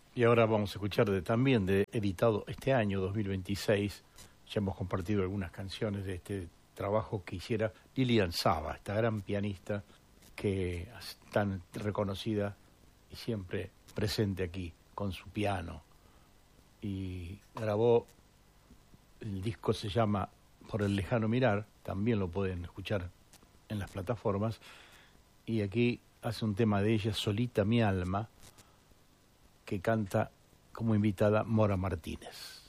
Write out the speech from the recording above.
Y ahora vamos a escuchar también de editado este año, 2026. Ya hemos compartido algunas canciones de este trabajo que hiciera Lilian Saba, esta gran pianista que es tan reconocida y siempre presente aquí con su piano. Y grabó, el disco se llama Por el lejano mirar, también lo pueden escuchar en las plataformas. Y aquí hace un tema de ella, Solita mi alma, que canta como invitada Mora Martínez.